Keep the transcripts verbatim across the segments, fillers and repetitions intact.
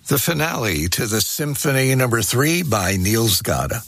the finale to the Symphony Number Three by Niels Gade.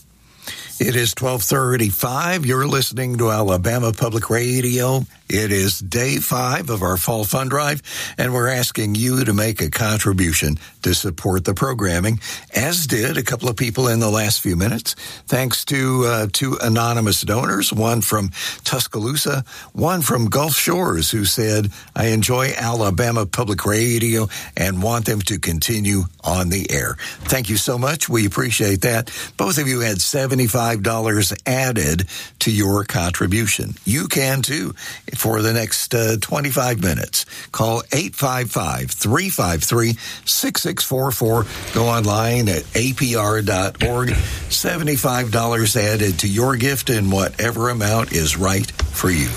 It is twelve thirty-five. You're listening to Alabama Public Radio. It is day five of our Fall Fund Drive, and we're asking you to make a contribution to support the programming, as did a couple of people in the last few minutes. Thanks to uh, two anonymous donors, one from Tuscaloosa, one from Gulf Shores, who said, I enjoy Alabama Public Radio and want them to continue on the air. Thank you so much. We appreciate that. Both of you had seventy-five dollars added to your contribution. You can too for the next uh, twenty-five minutes. Call eight five five, three five three, six six four four. Go online at A P R dot org. seventy-five dollars added to your gift in whatever amount is right for you.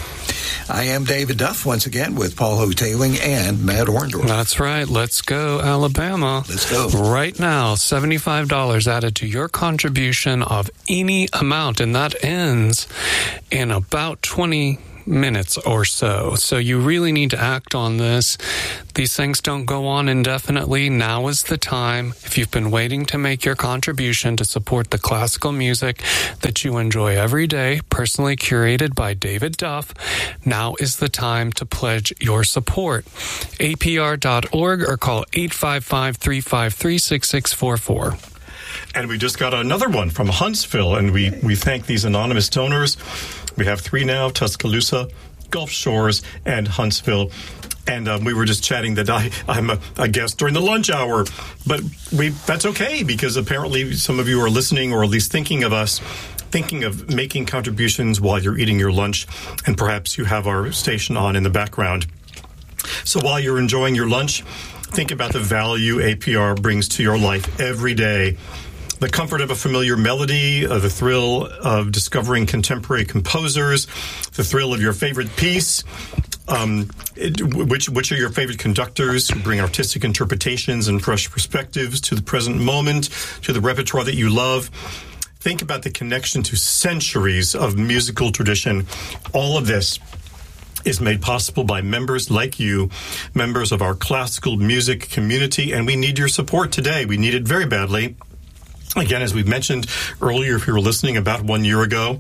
I am David Duff, once again, with Paul Hotaling and Matt Orndorff. That's right. Let's go, Alabama. Let's go. Right now, seventy-five dollars added to your contribution of any amount, and that ends in about twenty minutes or so. So you really need to act on this. These things don't go on indefinitely. Now is the time. If you've been waiting to make your contribution to support the classical music that you enjoy every day, personally curated by David Duff, now is the time to pledge your support. A P R dot org or call eight five five, three five three, six six four four. And we just got another one from Huntsville, and we, we thank these anonymous donors. We have three now, Tuscaloosa, Gulf Shores, and Huntsville. And um, we were just chatting that I, I'm a, a guest during the lunch hour. But we that's okay, because apparently some of you are listening, or at least thinking of us, thinking of making contributions while you're eating your lunch, and perhaps you have our station on in the background. So while you're enjoying your lunch, think about the value A P R brings to your life every day. The comfort of a familiar melody, uh, the thrill of discovering contemporary composers, the thrill of your favorite piece, um, it, which which are your favorite conductors who bring artistic interpretations and fresh perspectives to the present moment, to the repertoire that you love. Think about the connection to centuries of musical tradition. All of this is made possible by members like you, members of our classical music community, and we need your support today. We need it very badly. Again, as we mentioned earlier, if you were listening, about one year ago,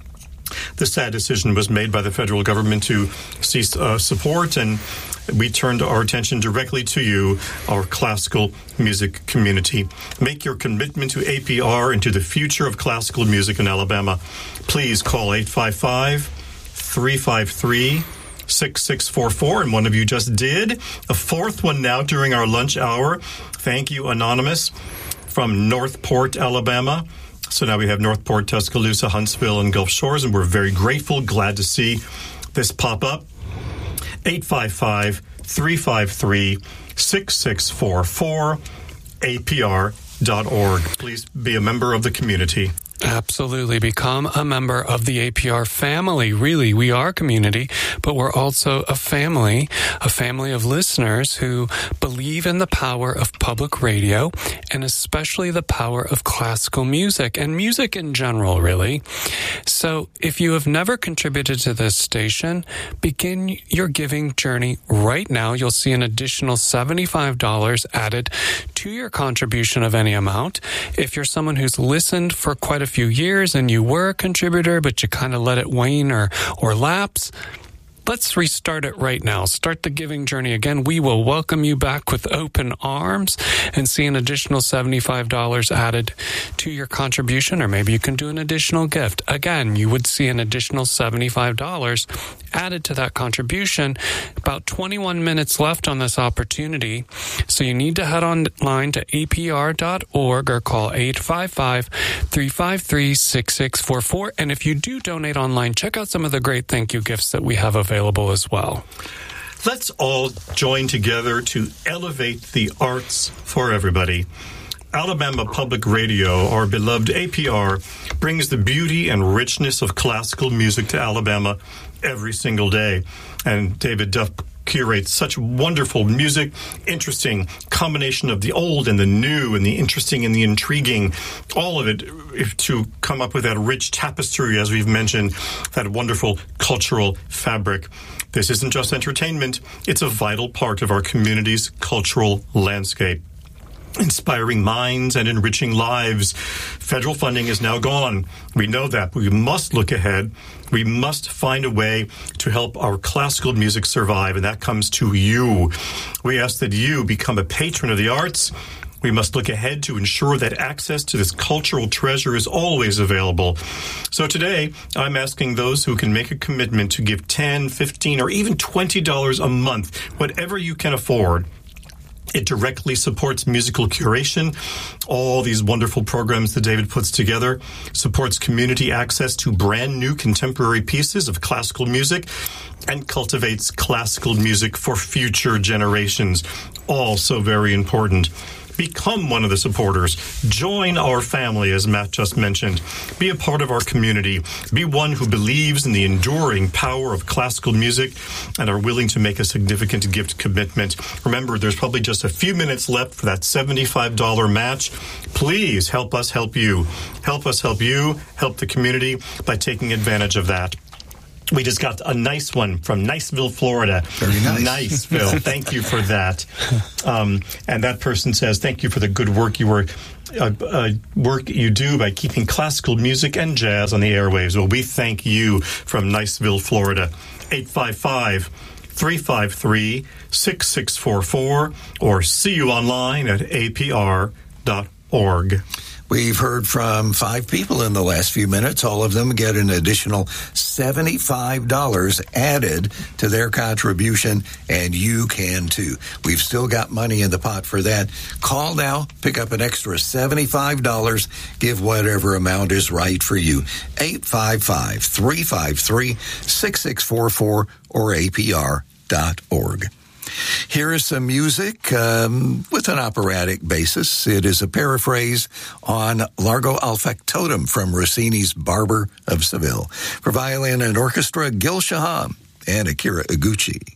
the sad decision was made by the federal government to cease uh, support, and we turned our attention directly to you, our classical music community. Make your commitment to A P R and to the future of classical music in Alabama. Please call eight five five, three five three, six six four four, and one of you just did. A fourth one now during our lunch hour. Thank you, Anonymous, from Northport, Alabama. So now we have Northport, Tuscaloosa, Huntsville, and Gulf Shores, and we're very grateful, glad to see this pop up. eight five five, three five three, six six four four, A P R dot org. Please be a member of the community. Absolutely. Become a member of the A P R family. Really, we are a community, but we're also a family, a family of listeners who believe in the power of public radio, and especially the power of classical music and music in general, really. So if you have never contributed to this station, begin your giving journey right now. You'll see an additional seventy-five dollars added to your contribution of any amount. If you're someone who's listened for quite a few years and you were a contributor, but you kind of let it wane or, or lapse, let's restart it right now. Start the giving journey again. We will welcome you back with open arms and see an additional seventy-five dollars added to your contribution, or maybe you can do an additional gift. Again, you would see an additional seventy-five dollars added to that contribution. About twenty-one minutes left on this opportunity, so you need to head online to A P R dot org or call eight five five, three five three, six six four four. And if you do donate online, check out some of the great thank you gifts that we have available. available as well. Let's all join together to elevate the arts for everybody. Alabama Public Radio, our beloved A P R, brings the beauty and richness of classical music to Alabama every single day. And David Duff curates such wonderful music, interesting combination of the old and the new and the interesting and the intriguing, all of it if, to come up with that rich tapestry, as we've mentioned, that wonderful cultural fabric. This isn't just entertainment, it's a vital part of our community's cultural landscape. inspiring minds and enriching lives. Federal funding is now gone. We know that, but we must look ahead. We must find a way to help our classical music survive, and that comes to you. We ask that you become a patron of the arts. We must look ahead to ensure that access to this cultural treasure is always available. So today, I'm asking those who can make a commitment to give ten dollars, fifteen dollars, or even twenty dollars a month, whatever you can afford. It directly supports musical curation, all these wonderful programs that David puts together, supports community access to brand new contemporary pieces of classical music, and cultivates classical music for future generations. All so very important. Become one of the supporters. Join our family, as Matt just mentioned. Be a part of our community. Be one who believes in the enduring power of classical music and are willing to make a significant gift commitment. Remember, there's probably just a few minutes left for that seventy-five dollars match. Please help us help you. Help us help you, help the community by taking advantage of that. We just got a nice one from Niceville, Florida. Very nice. Niceville. Thank you for that. Um, and that person says, thank you for the good work you were, uh, uh, work you do by keeping classical music and jazz on the airwaves. Well, we thank you from Niceville, Florida. eight five five, three five three, six six four four or see you online at A P R dot org. We've heard from five people in the last few minutes. All of them get an additional seventy-five dollars added to their contribution, and you can too. We've still got money in the pot for that. Call now, pick up an extra seventy-five dollars, give whatever amount is right for you. eight five five, three five three, six six four four or A P R dot org. Here is some music um, with an operatic basis. It is a paraphrase on Largo al Factotum from Rossini's Barber of Seville. For violin and orchestra, Gil Shaham and Akira Iguchi.